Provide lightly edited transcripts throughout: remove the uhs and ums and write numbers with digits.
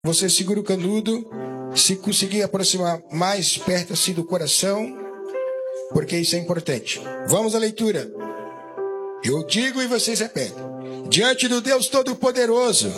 Você segura o canudo, se conseguir aproximar mais perto assim do coração, porque isso é importante. Vamos à leitura. Eu digo e vocês repetem. Diante do Deus Todo-Poderoso,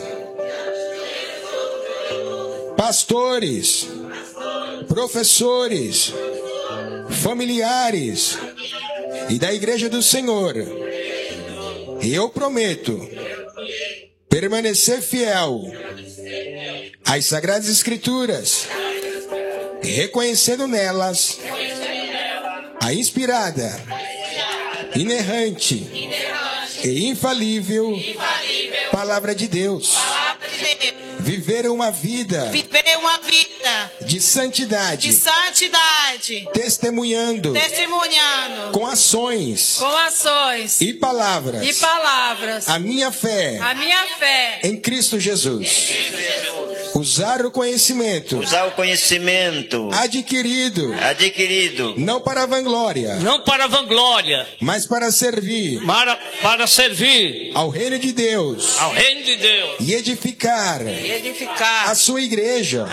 pastores, professores, familiares e da Igreja do Senhor, eu prometo permanecer fiel às Sagradas Escrituras, reconhecendo nelas a inspirada, inerrante e infalível Palavra de Deus. Viver uma vida de santidade, testemunhando com ações e palavras a minha fé em Cristo Jesus. Usar o conhecimento adquirido não para vanglória, mas para servir ao reino de Deus e edificar a sua igreja,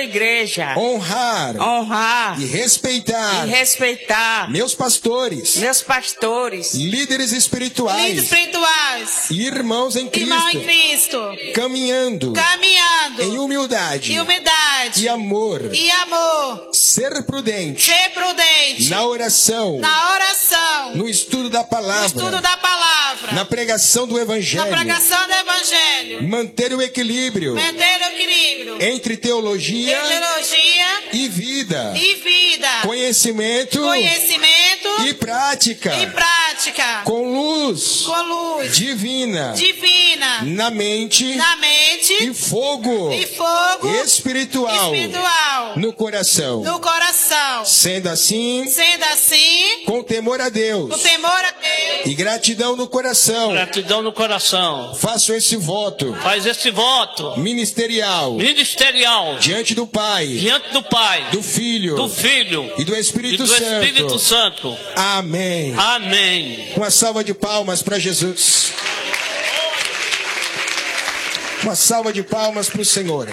honrar e respeitar meus pastores, líderes espirituais e irmãos em Cristo, caminhando em humildade e amor, ser prudente na oração, no estudo da palavra, na pregação do Evangelho, manter o equilíbrio entre teologia e vida, conhecimento e prática, com luz divina na mente e fogo espiritual no coração. Sendo assim, com temor a Deus e gratidão no coração, faço esse voto ministerial diante do Pai, do Filho e do Espírito Santo. Amém. Uma salva de palmas para Jesus. Uma salva de palmas para o Senhor.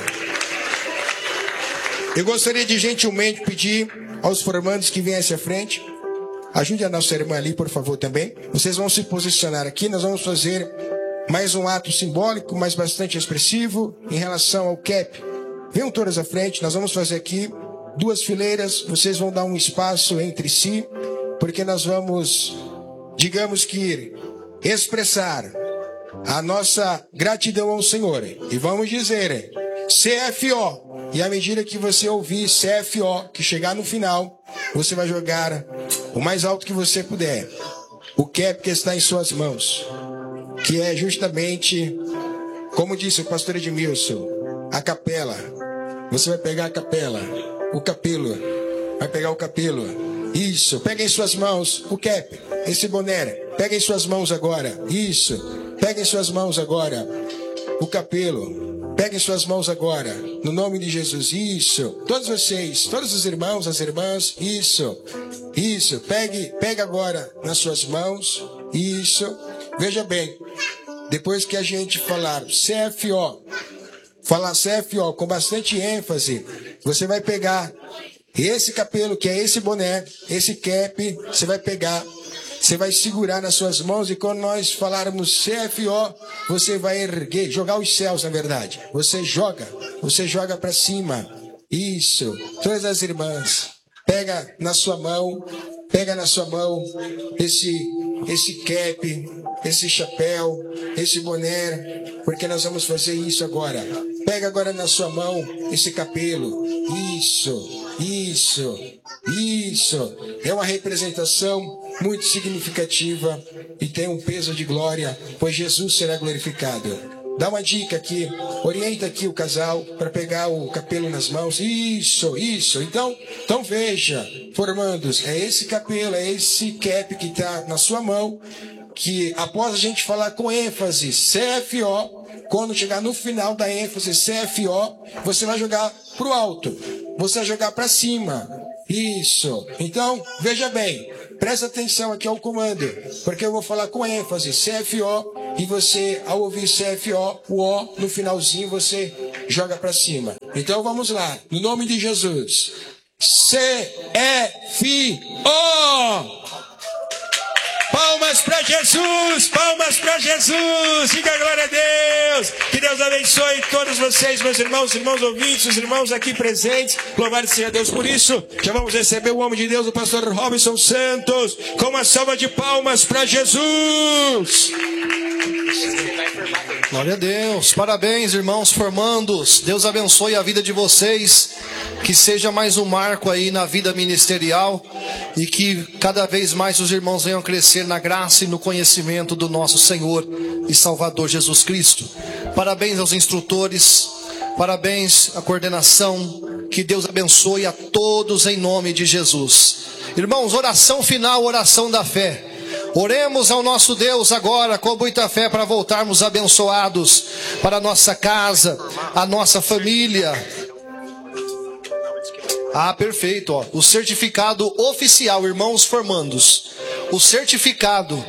Eu gostaria de gentilmente pedir aos formandos que viessem à frente. Ajude a nossa irmã ali, por favor, também. Vocês vão se posicionar aqui. Nós vamos fazer mais um ato simbólico, mas bastante expressivo, em relação ao CAP. Venham todas à frente. Nós vamos fazer aqui 2 fileiras. Vocês vão dar um espaço entre si, porque nós vamos, digamos que, expressar a nossa gratidão ao Senhor. E vamos dizer CFO. E à medida que você ouvir CFO, que chegar no final, você vai jogar o mais alto que você puder o cap que está em suas mãos, que é justamente, como disse o pastor Edmilson, a capela. Você vai pegar a capela, o capelo, vai pegar o capelo. Isso, pega em suas mãos o cap, esse boné, pega em suas mãos agora. Isso, pega em suas mãos agora o capelo. Pega em suas mãos agora, no nome de Jesus. Isso, todos vocês, todos os irmãos, as irmãs, isso. Pega agora nas suas mãos. Isso. Veja bem, depois que a gente falar CFO com bastante ênfase, você vai pegar esse capelo, que é esse boné, esse cap, você vai pegar. Você vai segurar nas suas mãos e quando nós falarmos CFO, você vai erguer, jogar os céus, na verdade. Você joga para cima. Isso. Todas as irmãs, pega na sua mão esse cap, esse chapéu, esse boné, porque nós vamos fazer isso agora. Pega agora na sua mão esse capelo. Isso. É uma representação muito significativa e tem um peso de glória, pois Jesus será glorificado. Dá uma dica aqui, orienta aqui o casal para pegar o capelo nas mãos. Isso. Então veja, formandos, é esse capelo, é esse cap que está na sua mão, que após a gente falar com ênfase CFO, quando chegar no final da ênfase CFO, você vai jogar para o alto, você vai jogar para cima. Isso. Então, veja bem, presta atenção aqui ao comando, porque eu vou falar com ênfase CFO, e você, ao ouvir CFO, o O no finalzinho, você joga para cima. Então vamos lá, no nome de Jesus. C-E-F-O. Palmas para Jesus, palmas para Jesus. Diga glória a Deus. Que Deus abençoe todos vocês, meus irmãos, irmãos ouvintes, os irmãos aqui presentes. Louvado seja Deus por isso. Já vamos receber o homem de Deus, o pastor Robinson Santos, com uma salva de palmas para Jesus. Glória a Deus. Parabéns, irmãos formandos. Deus abençoe a vida de vocês. Que seja mais um marco aí na vida ministerial e que cada vez mais os irmãos venham crescer na graça e no conhecimento do nosso Senhor e Salvador Jesus Cristo. Parabéns aos instrutores, parabéns à coordenação. Que Deus abençoe a todos em nome de Jesus. Irmãos, oração final, oração da fé. Oremos ao nosso Deus agora com muita fé para voltarmos abençoados para a nossa casa, a nossa família. Ah, perfeito, ó. O certificado oficial, irmãos formandos. O certificado.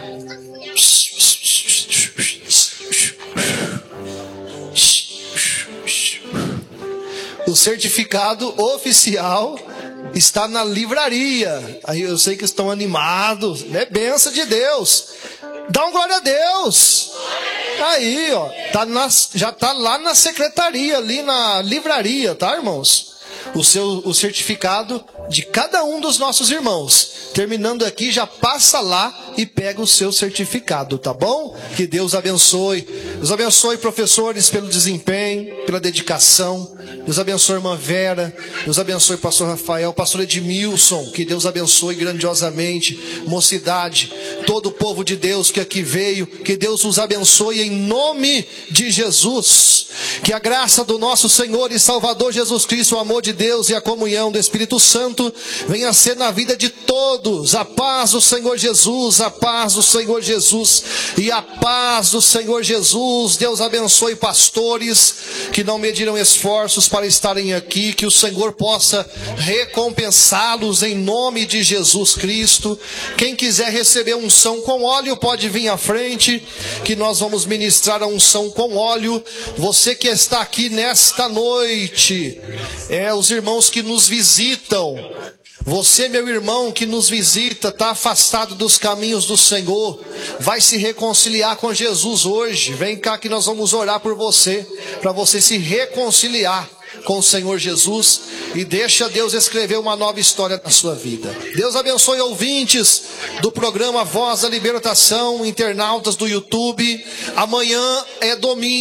O certificado oficial está na livraria. Aí eu sei que estão animados. É bênção de Deus. Dá um glória a Deus. Aí, ó. Já está lá na secretaria, ali na livraria, tá, irmãos? O certificado de cada um dos nossos irmãos. Terminando aqui, já passa lá e pega o seu certificado, tá bom? Que Deus abençoe. Deus abençoe, professores, pelo desempenho, pela dedicação. Deus abençoe a irmã Vera. Deus abençoe o pastor Rafael, o pastor Edmilson. Que Deus abençoe grandiosamente. Mocidade, todo o povo de Deus que aqui veio. Que Deus os abençoe em nome de Jesus. Que a graça do nosso Senhor e Salvador Jesus Cristo, o amor de Deus e a comunhão do Espírito Santo venha a ser na vida de todos. A paz do Senhor Jesus, a paz do Senhor Jesus e a paz do Senhor Jesus. Deus abençoe pastores que não mediram esforços para estarem aqui, que o Senhor possa recompensá-los em nome de Jesus Cristo. Quem quiser receber unção com óleo pode vir à frente, que nós vamos ministrar a unção com óleo. Você que está aqui nesta noite, os irmãos que nos visitam, você, meu irmão, que nos visita, está afastado dos caminhos do Senhor, vai se reconciliar com Jesus hoje. Vem cá que nós vamos orar por você, para você se reconciliar com o Senhor Jesus e deixa Deus escrever uma nova história na sua vida. Deus abençoe ouvintes do programa Voz da Libertação, internautas do YouTube. Amanhã é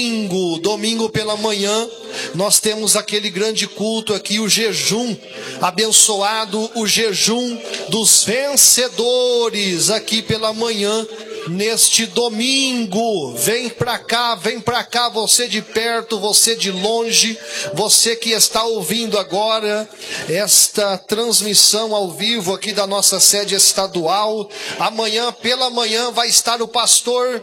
domingo pela manhã nós temos aquele grande culto aqui, o jejum abençoado, o jejum dos vencedores aqui pela manhã. Neste domingo, vem para cá, você de perto, você de longe, você que está ouvindo agora esta transmissão ao vivo aqui da nossa sede estadual. Amanhã pela manhã vai estar o pastor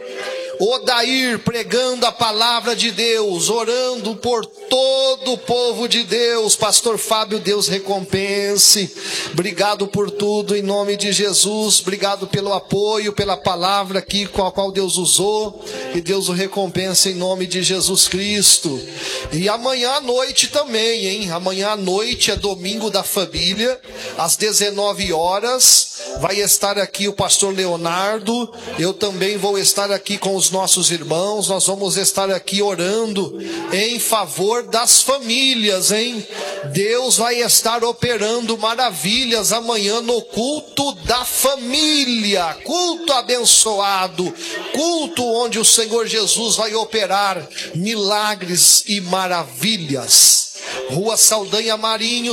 Odair pregando a palavra de Deus, orando por todo o povo de Deus. Pastor Fábio, Deus recompense. Obrigado por tudo em nome de Jesus. Obrigado pelo apoio, pela palavra aqui com a qual Deus usou. E Deus o recompense em nome de Jesus Cristo. E amanhã à noite também, hein? Amanhã à noite é domingo da família, às 19 horas. Vai estar aqui o pastor Leonardo. Eu também vou estar aqui com os nossos irmãos. Nós vamos estar aqui orando em favor das famílias, hein? Deus vai estar operando maravilhas amanhã no culto da família. Culto abençoado. Culto onde o Senhor Jesus vai operar milagres e maravilhas. Rua Saldanha Marinho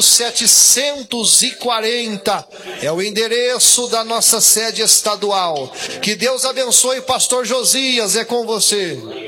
740 é o endereço da nossa sede estadual. Que Deus abençoe, pastor Josias, é com você.